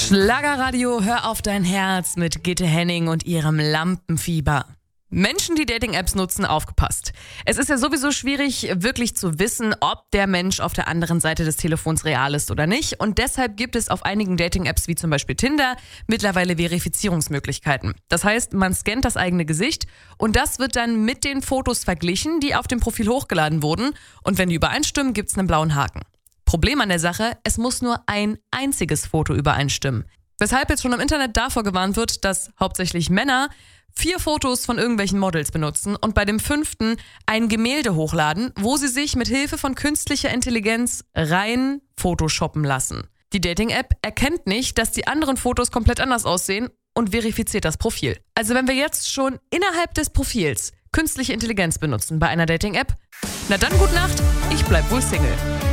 Schlagerradio, hör auf dein Herz mit Gitte Henning und ihrem Lampenfieber. Menschen, die Dating-Apps nutzen, aufgepasst. Es ist ja sowieso schwierig, wirklich zu wissen, ob der Mensch auf der anderen Seite des Telefons real ist oder nicht. Und deshalb gibt es auf einigen Dating-Apps wie zum Beispiel Tinder mittlerweile Verifizierungsmöglichkeiten. Das heißt, man scannt das eigene Gesicht und das wird dann mit den Fotos verglichen, die auf dem Profil hochgeladen wurden. Und wenn die übereinstimmen, gibt es einen blauen Haken. Problem an der Sache, es muss nur ein einziges Foto übereinstimmen. Weshalb jetzt schon im Internet davor gewarnt wird, dass hauptsächlich Männer 4 Fotos von irgendwelchen Models benutzen und bei dem 5. ein Gemälde hochladen, wo sie sich mit Hilfe von künstlicher Intelligenz rein photoshoppen lassen. Die Dating-App erkennt nicht, dass die anderen Fotos komplett anders aussehen und verifiziert das Profil. Also wenn wir jetzt schon innerhalb des Profils künstliche Intelligenz benutzen bei einer Dating-App, na dann gute Nacht, ich bleib wohl Single.